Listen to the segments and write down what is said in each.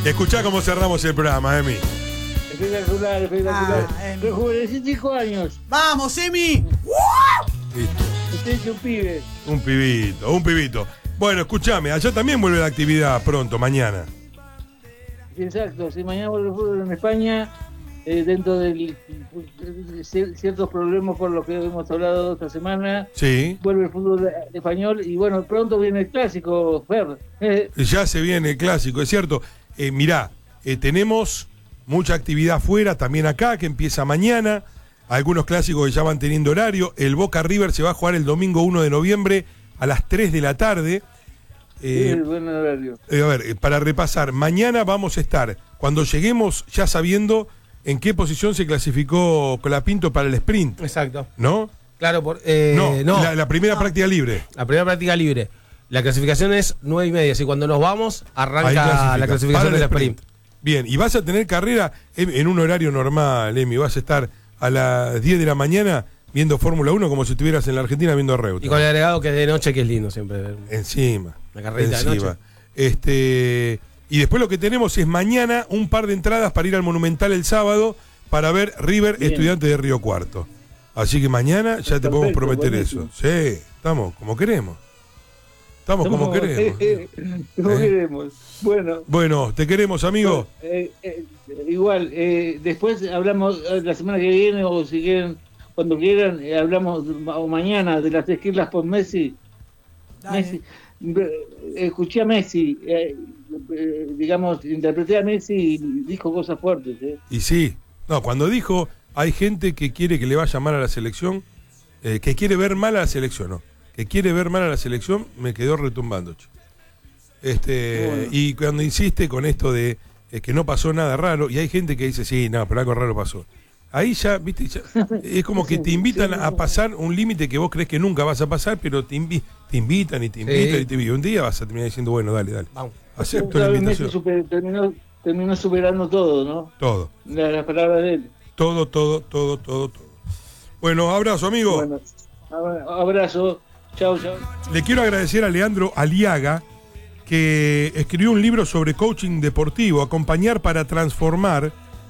Escuchá cómo cerramos el programa, Emi. Espectacular. Rejuvenecí 5 años. ¡Vamos, Emi! Listo. Usted es un pibe. Un pibito. Bueno, escúchame, allá también vuelve la actividad pronto, mañana. Exacto, si mañana vuelve el fútbol en España, dentro de ciertos problemas por los que hemos hablado esta semana, Sí. vuelve el fútbol español y bueno, pronto viene el clásico, Fer. Ya se viene el clásico, es cierto. Mirá, tenemos mucha actividad afuera, también acá, que empieza mañana. Algunos clásicos que ya van teniendo horario. El Boca River se va a jugar el domingo 1 de noviembre a las 3 de la tarde. Buen horario. A ver, para repasar, mañana vamos a estar, cuando lleguemos, ya sabiendo en qué posición se clasificó Colapinto para el sprint. Exacto. ¿No? Claro, La primera práctica libre. La primera práctica libre. La clasificación es 9:30. Si cuando nos vamos, Ahí arranca la clasificación para del el sprint. Bien, y vas a tener carrera en un horario normal, Emi. Vas a estar a las 10 de la mañana viendo Fórmula 1 como si estuvieras en la Argentina viendo Reuta. Y con el agregado que es de noche, que es lindo siempre. Encima. La carrerita de noche. Y después lo que tenemos es mañana un par de entradas para ir al Monumental el sábado para ver River Bien. Estudiantes de Río Cuarto. Así que mañana ya te podemos prometer buenísimo. eso. Sí, estamos como queremos. Estamos como queremos. Como queremos. Bueno, te queremos, amigo. Igual, después hablamos la semana que viene o si quieren, cuando quieran, hablamos o mañana de las esquilas por Messi. Dale. Escuché a Messi, digamos, interpreté a Messi y dijo cosas fuertes. Y sí, cuando dijo, hay gente que quiere que le vaya mal a la selección, que quiere ver mal a la selección, ¿no? Que quiere ver mal a la selección, me quedó retumbando, che. Bueno. Y cuando insiste con esto de que no pasó nada raro, y hay gente que dice, sí, no, pero algo raro pasó. Ahí ya, viste, es como que te invitan a pasar un límite que vos crees que nunca vas a pasar, pero te invitan. Y un día vas a terminar diciendo, bueno, dale. Vamos. Acepto la invitación. Messi terminó superando todo, ¿no? Todo. Las palabras de él. Todo. Bueno, abrazo, amigo. Bueno, abrazo. Chau. Le quiero agradecer a Leandro Aliaga, que escribió un libro sobre coaching deportivo, Acompañar para Transformar,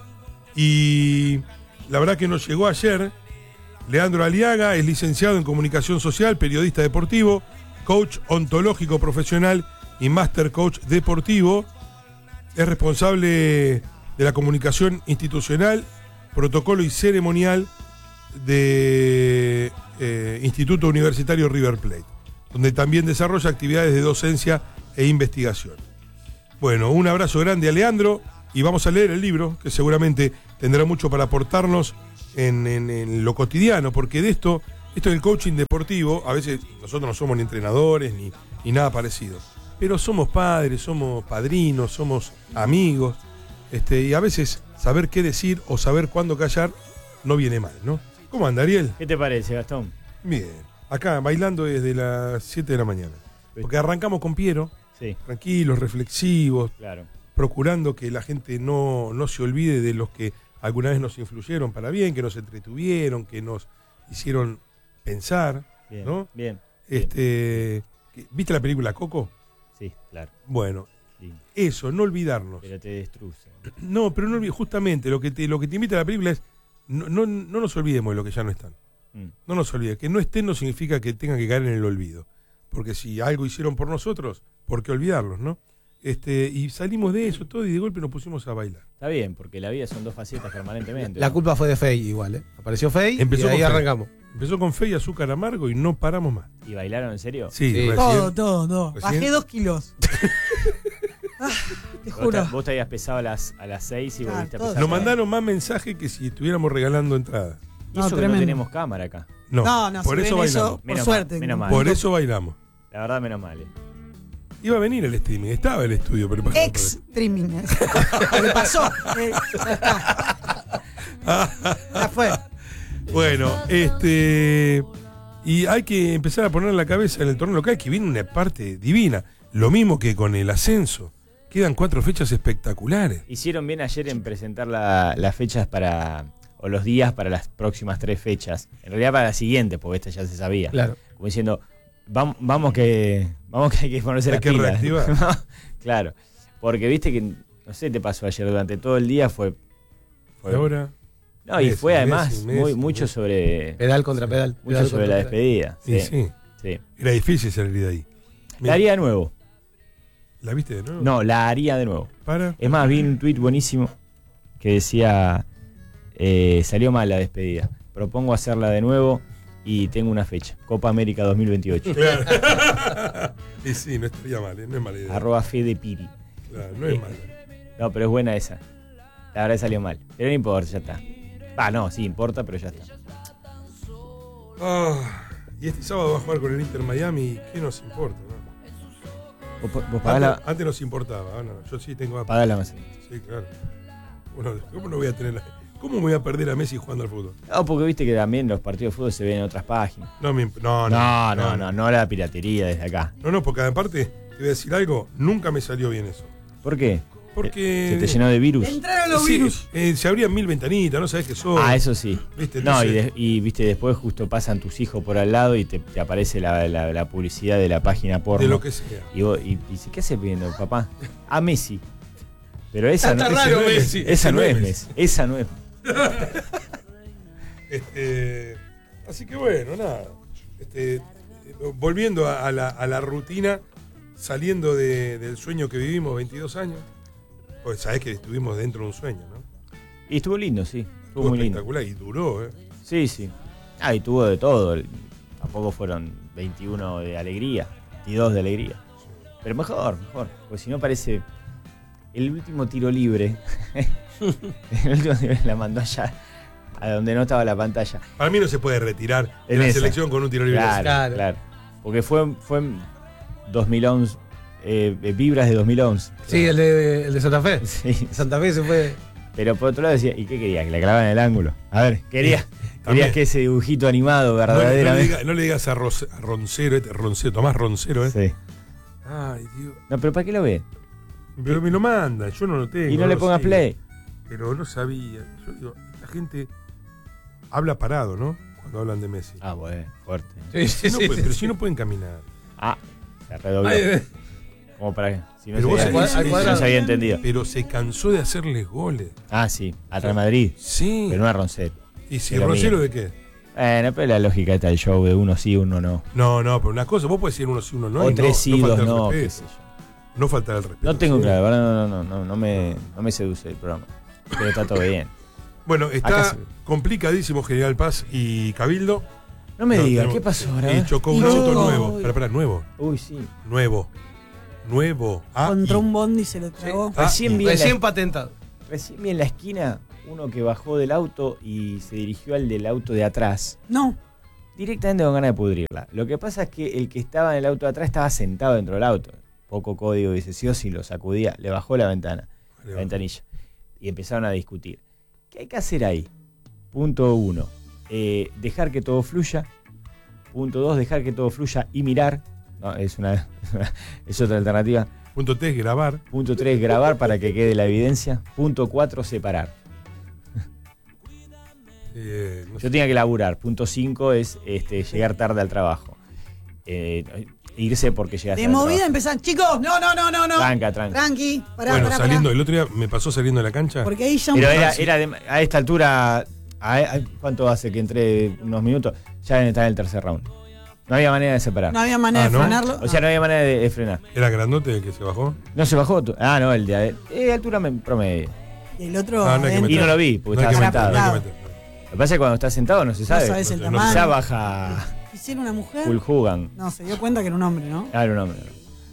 y la verdad que nos llegó ayer. Leandro Aliaga es licenciado en Comunicación Social, periodista deportivo, coach ontológico profesional y master coach deportivo. Es responsable de la comunicación institucional, protocolo y ceremonial de Instituto Universitario River Plate, donde también desarrolla actividades de docencia e investigación. Bueno, un abrazo grande a Leandro y vamos a leer el libro, que seguramente tendrá mucho para aportarnos en lo cotidiano, porque de esto del coaching deportivo, a veces nosotros no somos ni entrenadores ni nada parecido, pero somos padres, somos padrinos, somos amigos, y a veces saber qué decir o saber cuándo callar no viene mal, ¿no? ¿Cómo anda, Ariel? ¿Qué te parece, Gastón? Bien, acá bailando desde las 7 de la mañana, porque arrancamos con Piero, Sí, tranquilos, reflexivos, claro. procurando que la gente no se olvide de los que alguna vez nos influyeron para bien, que nos entretuvieron, que nos hicieron pensar, Bien, ¿no? bien. ¿Viste la película Coco? Sí, claro. Bueno, Sí. eso, no olvidarnos. Pero te destruce. No, pero no justamente lo que te invita a la película es no nos olvidemos de lo que ya no están. No nos olvidemos. Que no estén no significa que tengan que caer en el olvido. Porque si algo hicieron por nosotros, ¿por qué olvidarlos, no? Y salimos de eso todo y de golpe nos pusimos a bailar. Está bien, porque la vida son dos facetas permanentemente. La ¿no? culpa fue de Fey igual, ¿eh? Apareció Fey Empezó y ahí con Fey. arrancamos. Empezó con fe y azúcar amargo y no paramos más. ¿Y bailaron en serio? Sí, Sí. recién. Todo. Recién. Bajé 2 kilos. Te juro. Vos te habías pesado a las 6 y Claro, volviste a todo. pesar. Nos mandaron más mensajes que si estuviéramos regalando entradas. Y eso No, que tremendo. no tenemos cámara acá. No, No, por si eso ven bailamos. eso, por Menos suerte. mal, menos mal. Por eso bailamos. La verdad, menos mal. Iba a venir el streaming, estaba el estudio preparado. Streaming. Le pasó. Ya está. Ya fue. Bueno, y hay que empezar a poner la cabeza en el torneo local, que viene una parte divina. Lo mismo que con el ascenso. Quedan 4 fechas espectaculares. Hicieron bien ayer en presentar las fechas o los días para las próximas 3 fechas. En realidad para la siguiente, porque esta ya se sabía. Claro. Como diciendo, vamos que hay que ponerse Hay las que pilas. reactivar. Claro. Porque viste que no sé, te pasó ayer durante todo el día, fue Ahora. no, y Messi, fue además Messi, mucho Messi. sobre Pedal contra pedal. mucho pedal sobre contra la pedal. despedida. Sí, Sí, sí. sí. Era difícil salir de ahí. La haría de nuevo. ¿La viste de nuevo? No, la haría de nuevo. ¿Para? Es más, vi un tuit buenísimo que decía, salió mal la despedida. Propongo hacerla de nuevo y tengo una fecha. Copa América 2028. Claro. Y sí, no estaría mal, no es mala idea. @ Fede Piri. Claro, no es mala. No, pero es buena esa. La verdad salió mal. Pero no importa, ya está. No, sí importa, pero ya está. Y este sábado va a jugar con el Inter Miami. ¿Qué nos importa? ¿No? Vos pagás la, Antes nos importaba. Ahora no. Yo sí tengo Apple. pagás la más. Sí, claro. Bueno, ¿cómo no voy a tener ¿Cómo me voy a perder a Messi jugando al fútbol? No, porque viste que también los partidos de fútbol se ven en otras páginas. No No la piratería desde acá. No, porque aparte, te voy a decir algo, nunca me salió bien eso. ¿Por qué? Porque. Se te llenó de virus. Entraron los Sí, virus. se abrían 1000 ventanitas, no sabés qué son. Eso sí. ¿Viste? No, Entonces- y viste, después justo pasan tus hijos por al lado y te aparece la publicidad de la página porno. De lo que sea. Y vos, y dices, ¿qué haces viendo, papá? A Messi. Pero esa Está no, raro, ese Messi. esa Ese no no es es Messi. Esa no es. Así que bueno, nada. Volviendo a la rutina, saliendo del sueño que vivimos 22 años, pues sabés que estuvimos dentro de un sueño, ¿no? Y estuvo lindo, sí. Estuvo muy lindo. espectacular y duró, ¿eh? Sí, sí. Y tuvo de todo. Tampoco fueron 21 de alegría, 22 de alegría. Pero mejor. Porque si no parece. El último tiro libre. El último tiro libre la mandó allá, a donde no estaba la pantalla. Para mí no se puede retirar de En la esa. selección con un tiro libre. Claro. Porque fue en 2011. Vibras de 2011. Sí, el de Santa Fe. Sí. Santa Fe se fue. Pero por otro lado decía, ¿y qué quería? Que la clavaran en el ángulo. A ver, querías También. que ese dibujito animado verdaderamente. No le digas a Roncero, Tomás Roncero, ¿eh? Sí. Ay, Dios. No, pero ¿para qué lo ve? Pero me lo manda, yo no lo tengo. Y no le lo pongas sigo. play. Pero no sabía. Yo digo, la gente habla parado, ¿no? Cuando hablan de Messi. Bueno, fuerte. Sí, No puede- pero si no pueden caminar. Se redobló. Como para que. Si no, Pero vos se, sabés- si no se había entendido. Pero se cansó de hacerles goles. Sí, al Real Madrid. Sí. Pero no a Roncero. ¿Y si pero Roncero mío. de qué? Pero la lógica está del show de uno sí, uno no. No, pero una cosa, vos podés decir uno sí, uno no. O y tres sí, no dos faltar el no, qué respeto. sé yo. No faltar el respeto. No tengo sí. claro, ahora no me seduce el programa. Pero está todo bien. Bueno, Acá está se ve. complicadísimo General Paz y Cabildo. No me digas, tenemos- ¿qué pasó ahora? Y chocó un No. auto nuevo. Espera, nuevo. Uy, sí. Nuevo. Contra un bondi se lo tragó. Recién vi Recién patentado. Recién vi en la esquina uno que bajó del auto y se dirigió al del auto de atrás. No. Directamente con ganas de pudrirla. Lo que pasa es que el que estaba en el auto de atrás estaba sentado dentro del auto. Poco código dice sí o sí, lo sacudía, le bajó la ventana, la ventanilla. Y empezaron a discutir. ¿Qué hay que hacer ahí? Punto 1. Dejar que todo fluya. Punto 2. Dejar que todo fluya y mirar. No, es otra alternativa. Punto 3, grabar. Punto 3, grabar para que quede la evidencia. Punto 4, separar. No Yo sé. tenía que laburar. Punto 5 es llegar tarde al trabajo. Irse porque llegas De tarde al movida trabajo. empezar. Chicos, no. Tranca. Tranqui, pará, Bueno, pará, saliendo, pará. el otro día me pasó saliendo de la cancha. Porque ahí ya Pero un- a esta altura, ¿cuánto hace que entré? Unos minutos. Ya deben estar en el tercer round. No había manera de separar. no había manera de ¿no? frenarlo. O sea, no había manera de frenar. ¿Era grandote el que se bajó? ¿No se bajó? No, el de altura promedio. Y el otro. No hay que adentro. Y no lo vi, porque No hay que estaba meter, no hay sentado. que meter. Lo que pasa es que cuando estás sentado no se sabe. No sabes el No, tamaño. Quizá baja ¿Hicieron una mujer? Hulk Hogan. No, se dio cuenta que era un hombre, ¿no? Era un hombre.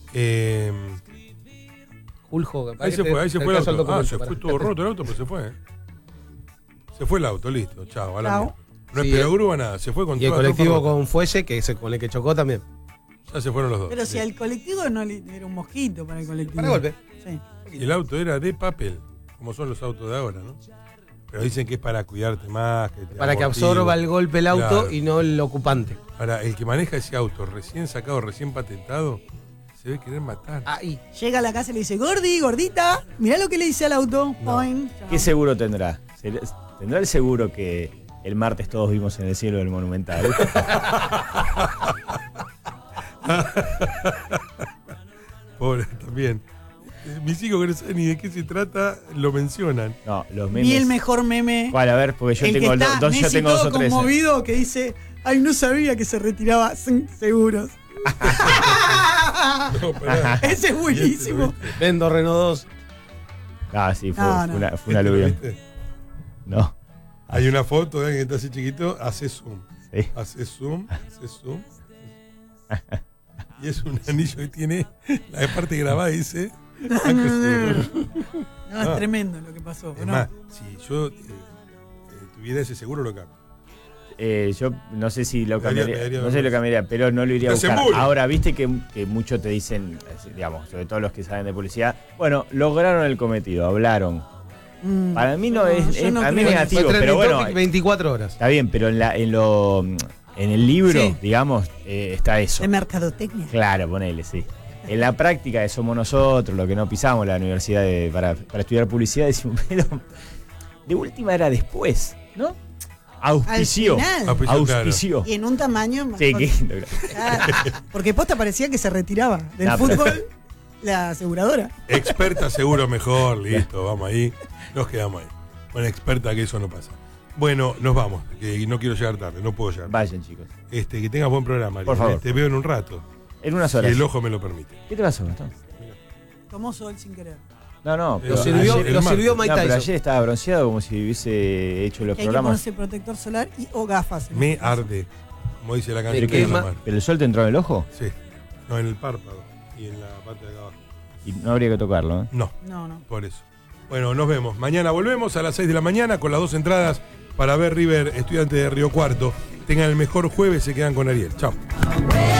Hulk Hogan. Ahí se fue el caso al auto. documento, Se fue pará. todo roto el auto, pero se fue. Se fue el auto, listo. Chao, a la Chao. mierda. No Sí, esperó grúa, nada. Se fue con Y el toda la colectivo tropa rota. con fuelle, con el que chocó también. Ya se fueron los dos. Pero si Sí. al colectivo no le era un mosquito para el colectivo. Para golpe. Sí. Y el auto era de papel, como son los autos de ahora, ¿no? Pero dicen que es para cuidarte más. Para que absorba el golpe el auto Claro. y no el ocupante. Para el que maneja ese auto recién sacado, recién patentado, se ve querer matar. Ahí. Llega a la casa y le dice, Gordi, gordita, mirá lo que le dice al auto. No. Poing. Chao. ¿Qué seguro tendrá? ¿Tendrá el seguro que el martes todos vimos en el cielo del Monumental? Pobre, también. mis hijos que no saben ni de qué se trata, lo mencionan. No, los memes. Ni el mejor meme. ¿Cuál? A ver, porque yo el tengo que está dos, yo Messi tengo dos todo o tres. conmovido que dice, ay, no sabía que se retiraba, seguros. No, pará. Ese es buenísimo. Vendo Renault 2. Ah, sí, fue, No, no. fue una ¿Lo aluvión. viste? No. Hay una foto de alguien que está así chiquito, hace zoom. Sí. Hace zoom, hace zoom. Y es un anillo que tiene la parte grabada y dice. No, es tremendo lo que pasó. Es ¿no? más, si yo tuviera ese seguro, lo cambio. Yo no sé si lo Me daría- cambiaría, me daría no sé si lo cambiaría, pero no lo iría a Te hacen buscar. bullying. Ahora, viste que muchos te dicen, digamos, sobre todo los que saben de publicidad, bueno, lograron el cometido, hablaron. Mm. Para mí no es, yo no a mí creo. negativo, Fue pero trending bueno, topic 24 horas. está bien, pero en el libro, Sí. digamos, está eso. De mercadotecnia. Claro, ponele, sí. En la práctica de somos nosotros, lo que no pisamos la universidad para estudiar publicidad, decimos, pero de última era después, ¿no? Auspició. Al final. Auspició. Y en un tamaño más. Sí, que, Claro, porque posta parecía que se retiraba del No, pero- fútbol la aseguradora. Experta seguro mejor, listo, vamos ahí. Nos quedamos ahí. Con experta que eso no pasa. Bueno, nos vamos, que no quiero llegar tarde, no puedo llegar. Vayan, chicos. Que tengas buen programa, Por Ariel. favor. Te veo en un rato. En unas Si horas. el ojo me lo permite. ¿Qué te pasó, Gastón? Tomó sol sin querer. No, Lo Lo sirvió, ayer- lo el sirvió martes. Mike pero Tyson. ayer estaba bronceado como si hubiese hecho los Que hay que programas. ponerse protector solar y o gafas. Me arde, como dice la canción. ¿De qué de la ma- mar. ¿Pero el sol te entró en el ojo? Sí. No, en el párpado y en la parte de acá abajo. Y no habría que tocarlo, ¿eh? No, No. por eso. Bueno, nos vemos. Mañana volvemos a las 6 de la mañana con las 2 entradas para ver River Estudiante de Río Cuarto. Tengan el mejor jueves, se quedan con Ariel. Chao.